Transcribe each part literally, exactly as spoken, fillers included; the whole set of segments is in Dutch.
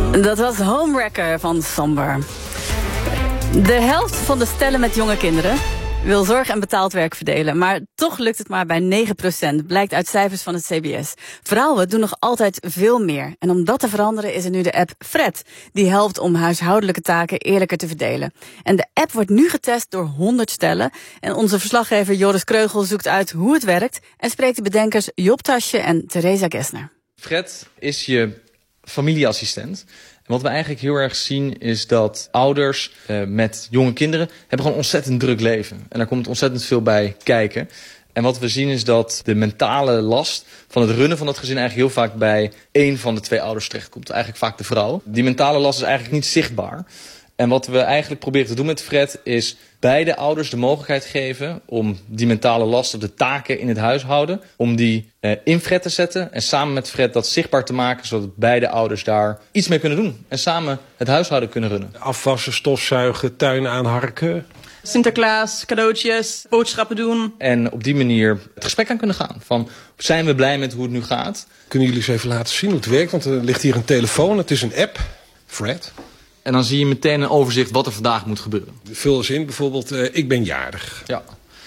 Dat was Homewrecker van Somber. De helft van de stellen met jonge kinderen wil zorg en betaald werk verdelen. Maar toch lukt het maar bij negen procent, blijkt uit cijfers van het C B S. Vrouwen doen nog altijd veel meer. En om dat te veranderen is er nu de app Fred. Die helpt om huishoudelijke taken eerlijker te verdelen. En de app wordt nu getest door honderd stellen. En onze verslaggever Joris Kreugel zoekt uit hoe het werkt en spreekt de bedenkers Job Tasje en Theresa Gessner. Fred is je familieassistent. En wat we eigenlijk heel erg zien is dat ouders uh, met jonge kinderen hebben gewoon een ontzettend druk leven. En daar komt ontzettend veel bij kijken. En wat we zien is dat de mentale last van het runnen van dat gezin eigenlijk heel vaak bij één van de twee ouders terechtkomt. Eigenlijk vaak de vrouw. Die mentale last is eigenlijk niet zichtbaar. En wat we eigenlijk proberen te doen met Fred is beide ouders de mogelijkheid geven om die mentale last of de taken in het huishouden, om die uh, in Fred te zetten en samen met Fred dat zichtbaar te maken, zodat beide ouders daar iets mee kunnen doen en samen het huishouden kunnen runnen. Afwassen, stofzuigen, tuin aanharken. Sinterklaas, cadeautjes, boodschappen doen. En op die manier het gesprek aan kunnen gaan. Van, zijn we blij met hoe het nu gaat? Kunnen jullie eens even laten zien hoe het werkt? Want er ligt hier een telefoon, het is een app, Fred. En dan zie je meteen een overzicht wat er vandaag moet gebeuren. Vul eens in, bijvoorbeeld, uh, ik ben jarig. Ja.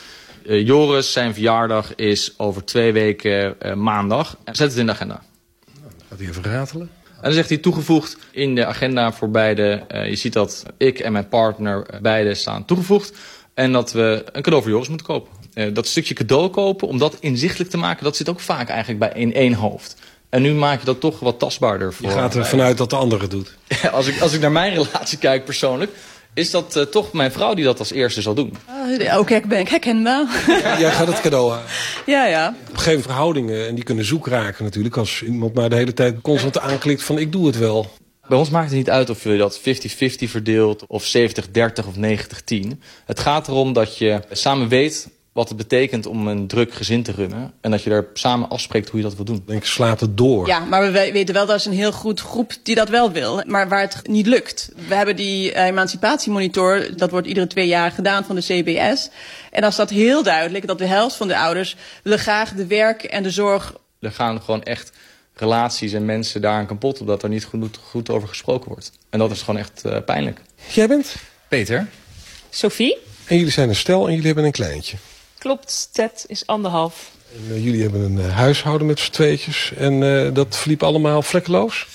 Uh, Joris, zijn verjaardag is over twee weken uh, maandag. Zet het in de agenda. Nou, dan gaat hij even ratelen. En dan zegt hij toegevoegd in de agenda voor beide. Uh, je ziet dat ik en mijn partner uh, beide staan toegevoegd. En dat we een cadeau voor Joris moeten kopen. Uh, dat stukje cadeau kopen, om dat inzichtelijk te maken, dat zit ook vaak eigenlijk bij in één hoofd. En nu maak je dat toch wat tastbaarder voor. Je gaat er vanuit dat de andere het doet. Ja, als, ik, als ik naar mijn relatie kijk persoonlijk, is dat uh, toch mijn vrouw die dat als eerste zal doen. Uh, ook ik ben ik herkenbaar. Ja, jij gaat het cadeau aan. Ja, ja. Op een gegeven moment verhoudingen, en die kunnen zoek raken natuurlijk, als iemand maar de hele tijd constant aanklikt van ik doe het wel. Bij ons maakt het niet uit of je dat vijftig vijftig verdeelt, of zeventig dertig of negentig tien. Het gaat erom dat je samen weet wat het betekent om een druk gezin te runnen. En dat je daar samen afspreekt hoe je dat wil doen. Denk, slaat het door. Ja, maar we weten wel dat is een heel goed groep die dat wel wil. Maar waar het niet lukt. We hebben die uh, emancipatiemonitor, dat wordt iedere twee jaar gedaan van de C B S. En dan staat heel duidelijk dat de helft van de ouders willen graag de werk en de zorg. Er gaan gewoon echt relaties en mensen daaraan kapot, omdat er niet goed, goed over gesproken wordt. En dat is gewoon echt uh, pijnlijk. Jij bent? Peter. Sophie. En jullie zijn een stel en jullie hebben een kleintje. Klopt, Ted is anderhalf. En, uh, jullie hebben een uh, huishouden met z'n tweetjes. En uh, dat verliep allemaal vlekkeloos?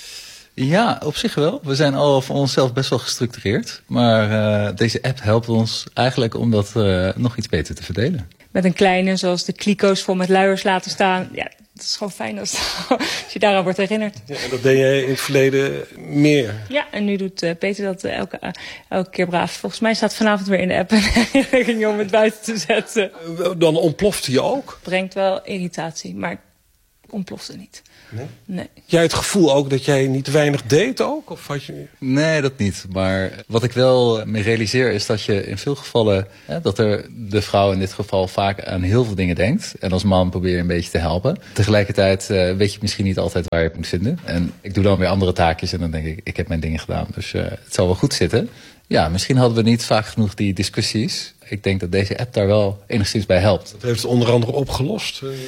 Ja, op zich wel. We zijn al van onszelf best wel gestructureerd. Maar uh, deze app helpt ons eigenlijk om dat uh, nog iets beter te verdelen. Met een kleine, zoals de kliko's vol met luiers laten staan. Ja, het is gewoon fijn als, als je daaraan wordt herinnerd. Ja, en dat deed jij in het verleden meer? Ja, en nu doet uh, Peter dat uh, elke, uh, elke keer braaf. Volgens mij staat vanavond weer in de app een rekening om het buiten te zetten. Uh, dan ontploft hij ook? Brengt wel irritatie, maar ontplofte niet. Nee? Nee. Jij het gevoel ook dat jij niet weinig deed ook? Of had je... Nee, dat niet. Maar wat ik wel me realiseer is dat je in veel gevallen, hè, dat er de vrouw in dit geval vaak aan heel veel dingen denkt. En als man probeer je een beetje te helpen. Tegelijkertijd uh, weet je misschien niet altijd waar je het moet vinden. En ik doe dan weer andere taakjes en dan denk ik, ik heb mijn dingen gedaan. Dus uh, het zal wel goed zitten. Ja, misschien hadden we niet vaak genoeg die discussies. Ik denk dat deze app daar wel enigszins bij helpt. Dat heeft het onder andere opgelost. Uh...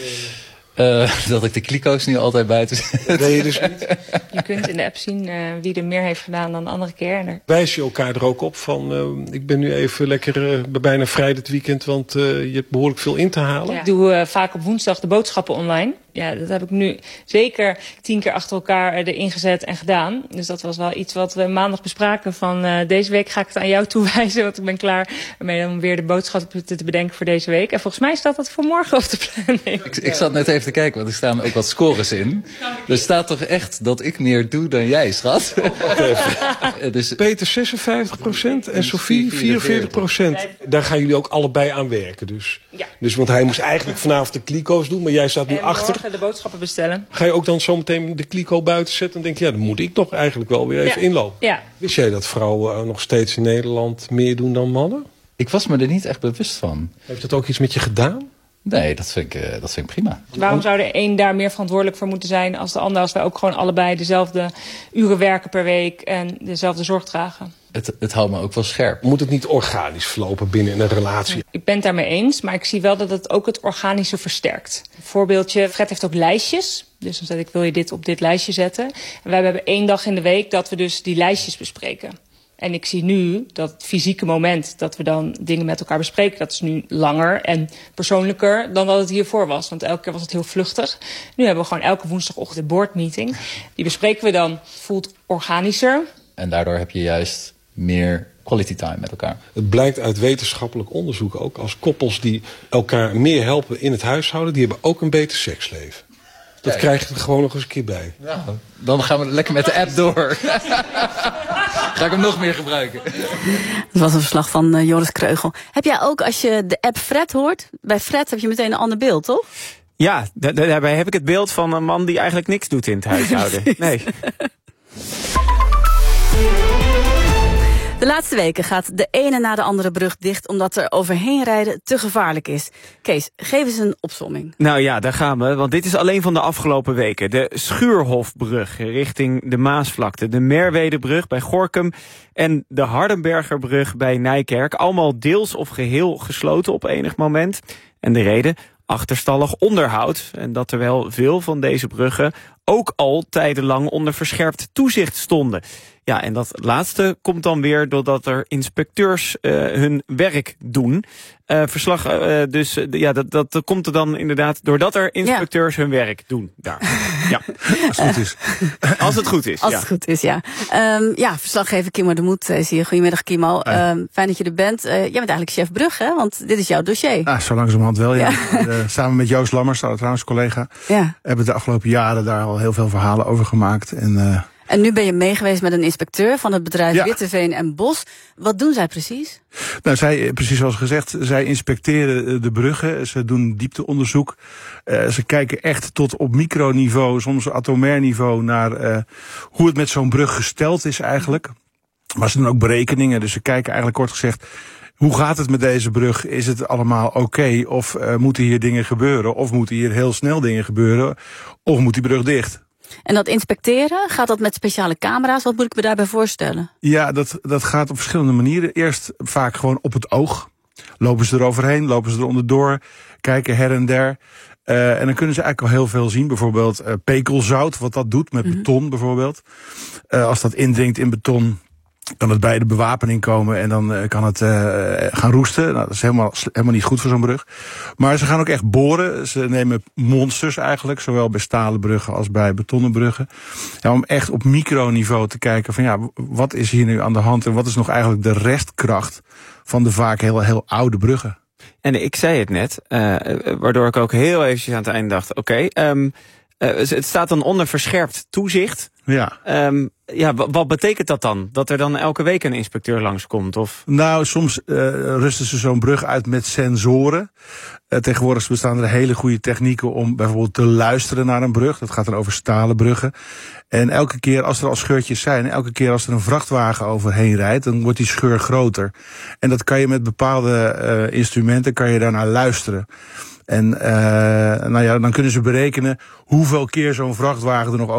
Uh, dat ik de kliko's nu altijd buiten zet. Dat deed je dus niet. Je kunt in de app zien uh, wie er meer heeft gedaan dan de andere keer. En er... Wijs je elkaar er ook op van, uh, ik ben nu even lekker uh, bijna vrij dit weekend, want uh, je hebt behoorlijk veel in te halen. Ja. Ik doe uh, vaak op woensdag de boodschappen online. Ja, dat heb ik nu zeker tien keer achter elkaar erin gezet en gedaan. Dus dat was wel iets wat we maandag bespraken. Van uh, deze week ga ik het aan jou toewijzen, want ik ben klaar ermee om weer de boodschappen te bedenken voor deze week. En volgens mij staat dat voor morgen op de planning. Ik, ik zat net even te kijken, want er staan ook wat scores in. Er staat toch echt dat ik meer doe dan jij, schat? Dus Peter zesenvijftig procent en Sophie vierenveertig procent. Daar gaan jullie ook allebei aan werken dus. Ja. Dus want hij moest eigenlijk vanavond de kliko's doen, maar jij staat nu en achter. de boodschappen bestellen. Ga je ook dan zometeen de kliko buiten zetten en denk je, ja, dan moet ik toch eigenlijk wel weer even ja. inlopen. Ja. Wist jij dat vrouwen nog steeds in Nederland meer doen dan mannen? Ik was me er niet echt bewust van. Heeft dat ook iets met je gedaan? Nee, dat vind ik, uh, dat vind ik prima. Waarom zou de een daar meer verantwoordelijk voor moeten zijn als de ander, als wij ook gewoon allebei dezelfde uren werken per week en dezelfde zorg dragen? Het, het houdt me ook wel scherp. Moet het niet organisch verlopen binnen een relatie? Ik ben het daarmee eens, maar ik zie wel dat het ook het organische versterkt. Een voorbeeldje, Fred heeft ook lijstjes. Dus dan zeg ik, wil je dit op dit lijstje zetten? En wij hebben één dag in de week dat we dus die lijstjes bespreken. En ik zie nu dat het fysieke moment dat we dan dingen met elkaar bespreken, dat is nu langer en persoonlijker dan dat het hiervoor was. Want elke keer was het heel vluchtig. Nu hebben we gewoon elke woensdagochtend een boardmeeting. Die bespreken we dan, voelt organischer. En daardoor heb je juist meer quality time met elkaar. Het blijkt uit wetenschappelijk onderzoek ook, als koppels die elkaar meer helpen in het huishouden, die hebben ook een beter seksleven. Dat ja, krijg je er gewoon nog eens een keer bij. Ja, dan gaan we lekker met de app door. Ga ik hem nog meer gebruiken. Dat was een verslag van uh, Joris Kreugel. Heb jij ook, als je de app Fred hoort, bij Fred heb je meteen een ander beeld, toch? Ja, d- daarbij heb ik het beeld van een man die eigenlijk niks doet in het huishouden. Nee. De laatste weken gaat de ene na de andere brug dicht omdat er overheen rijden te gevaarlijk is. Kees, geef eens een opsomming. Nou ja, daar gaan we, want dit is alleen van de afgelopen weken. De Schuurhofbrug richting de Maasvlakte, de Merwedebrug bij Gorinchem en de Hardenbergerbrug bij Nijkerk. Allemaal deels of geheel gesloten op enig moment. En de reden? Achterstallig onderhoud. En dat terwijl veel van deze bruggen ook al tijdenlang onder verscherpt toezicht stonden. Ja, en dat laatste komt dan weer doordat er inspecteurs uh, hun werk doen. Uh, verslag, uh, dus uh, ja, dat, dat komt er dan inderdaad doordat er inspecteurs ja. hun werk doen daar. Ja, als het goed is. Als het goed is, Als ja. het goed is, ja. Um, ja, verslaggever Kimo de Moed is hier. Goedemiddag, Kimo. Um, fijn dat je er bent. Uh, jij bent eigenlijk chef brug, hè? Want dit is jouw dossier. Ah, zo langzamerhand wel, ja. ja. Uh, samen met Joost Lammers, trouwens collega, ja. hebben we de afgelopen jaren daar al heel veel verhalen over gemaakt. En, uh, En nu ben je meegeweest met een inspecteur van het bedrijf ja. Witteveen en Bos. Wat doen zij precies? Nou, zij, precies zoals gezegd, zij inspecteren de bruggen. Ze doen diepteonderzoek. Uh, ze kijken echt tot op microniveau, soms atomair niveau, naar uh, hoe het met zo'n brug gesteld is eigenlijk. Maar ze doen ook berekeningen, dus ze kijken eigenlijk kort gezegd, hoe gaat het met deze brug? Is het allemaal oké? Okay? Of uh, moeten hier dingen gebeuren? Of moeten hier heel snel dingen gebeuren? Of moet die brug dicht? En dat inspecteren, gaat dat met speciale camera's? Wat moet ik me daarbij voorstellen? Ja, dat, dat gaat op verschillende manieren. Eerst vaak gewoon op het oog. Lopen ze eroverheen, lopen ze er onderdoor, kijken her en der. Uh, en dan kunnen ze eigenlijk al heel veel zien. Bijvoorbeeld uh, pekelzout, wat dat doet met mm-hmm. beton bijvoorbeeld. Uh, als dat indringt in beton, kan het bij de bewapening komen en dan uh, kan het uh, gaan roesten. Nou, dat is helemaal, helemaal niet goed voor zo'n brug. Maar ze gaan ook echt boren. Ze nemen monsters eigenlijk, zowel bij stalen bruggen als bij betonnen bruggen. Ja, om echt op microniveau te kijken van ja, wat is hier nu aan de hand en wat is nog eigenlijk de restkracht van de vaak heel, heel oude bruggen. En ik zei het net, uh, waardoor ik ook heel eventjes aan het eind dacht, oké, okay, um, uh, het staat dan onder verscherpt toezicht. Ja. Um, ja, wat betekent dat dan? Dat er dan elke week een inspecteur langskomt? Of? Nou, soms uh, rusten ze zo'n brug uit met sensoren. Uh, tegenwoordig bestaan er hele goede technieken om bijvoorbeeld te luisteren naar een brug. Dat gaat dan over stalen bruggen. En elke keer als er al scheurtjes zijn, elke keer als er een vrachtwagen overheen rijdt, dan wordt die scheur groter. En dat kan je met bepaalde uh, instrumenten, kan je daarnaar luisteren. En uh, nou ja, dan kunnen ze berekenen hoeveel keer zo'n vrachtwagen er nog